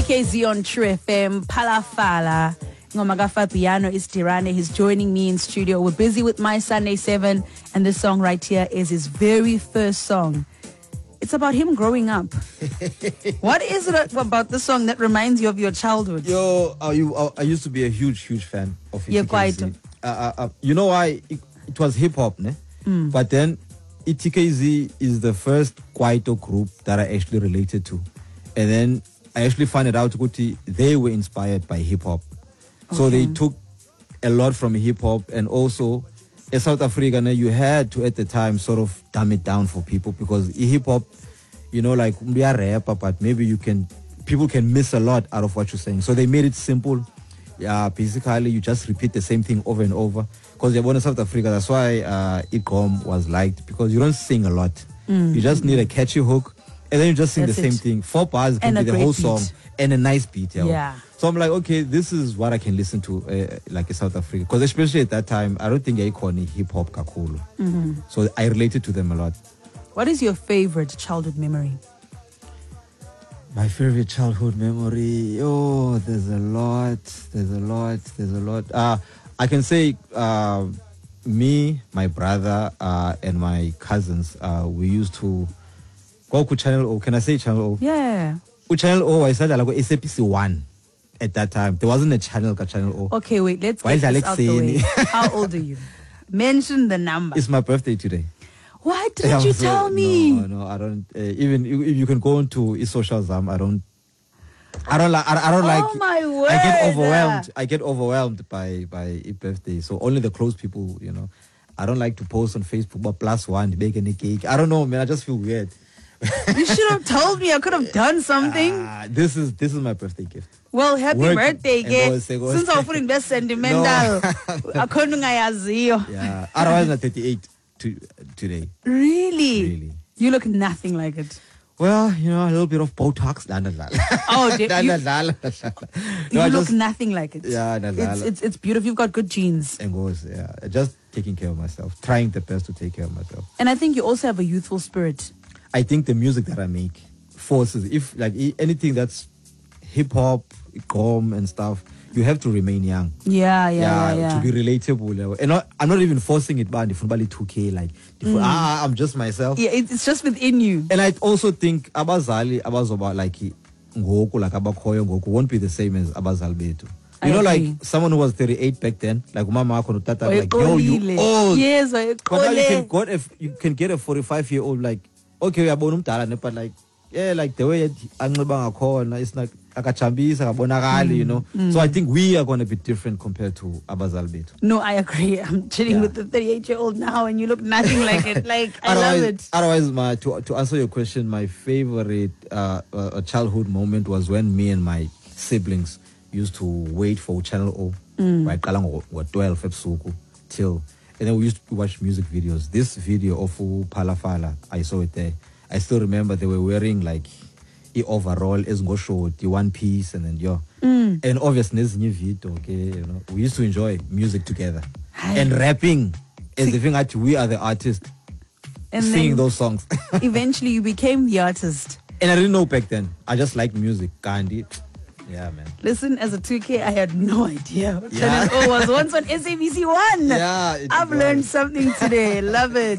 TKZ on True FM, Palafala. Ngomaka Fabiano is Tirane. He's joining me in studio. We're busy with My Sunday 7, and this song right here is his very first song. It's about him growing up. What is it about the song that reminds you of your childhood? I used to be a huge fan of TKZ. Yeah, quite. You know why? It was hip hop, ne? But then TKZ is the first Kwaito group that I actually related to. And then I actually found it out that they were inspired by hip hop. So they took a lot from hip hop, and also in South Africa, you had to at the time sort of dumb it down for people, because hip hop, you know, like we are rapper, but maybe people can miss a lot out of what you're saying. So they made it simple. Yeah, basically you just repeat the same thing over and over. Because you're born in South Africa, that's why Ikom was liked, because you don't sing a lot. You just need a catchy hook, and then you just sing the same thing. 4 bars can be the whole song, and a nice beat. Yeah. So I'm like, okay, this is what I can listen to, like in South Africa. Because especially at that time, I don't think I call it hip hop kakulu. So I related to them a lot. What is your favorite childhood memory? My favorite childhood memory? Oh, there's a lot. I can say me, my brother, and my cousins, we used to go to Channel O. Can I say Channel O? Yeah. Channel O, I said like SAPC 1 at that time. There wasn't a channel called Channel O. Okay, wait, let's get this out the way. How old are you? Mention the number. It's my birthday today. Why didn't you tell me? No, I don't. Even if you can go into social zam, I don't like. Oh my word! I get overwhelmed by a birthday. So only the close people, you know. I don't like to post on Facebook, but +1 baking a cake. I don't know, man. I just feel weird. You should have told me. I could have done something. This is my birthday gift. Well, happy birthday, Gay. Since I'm feeling less sentimental, I couldn't. Yeah. Otherwise, I'm 38 today. Really? You look nothing like it. Well, you know, a little bit of Botox. You look nothing like it. Yeah, it's beautiful. You've got good genes. And goes, yeah. Just taking care of myself. Trying the best to take care of myself. And I think you also have a youthful spirit. I think the music that I make forces, if like anything that's hip hop, gqom and stuff, you have to remain young. Yeah. To be relatable. And I'm not even forcing it, but 2K, like, I'm just myself. Yeah, it's just within you. And I also think abazali abazoba like ngoku, like abakhoyo ngoku, won't be the same as abazali betu. You know, like someone who was 38 back then, like mama tata, like, yo, you old. Yes, but now you can get a 45-year-old, like, okay, but like, yeah, like the way it's like you know. So I think we are going to be different compared to Abazal Betu. No, I agree. I'm chilling with the 38-year-old now, and you look nothing like it. Like, I love it. Otherwise, to answer your question, my favorite childhood moment was when me and my siblings used to wait for Channel O by Kalango 12 ebusuku till, and then we used to watch music videos. This video of Palafala, I saw it there. I still remember they were wearing like overall short, the one piece, and then and obviously this new video, okay, you know, we used to enjoy music together and rapping as the thing that we are the artists and singing those songs. Eventually you became the artist. And I didn't know back then. I just liked music. Candy. Yeah, man. Listen, as a 2K, I had no idea. Channel O was once on SABC 1. Yeah. I've learned something today. Love it.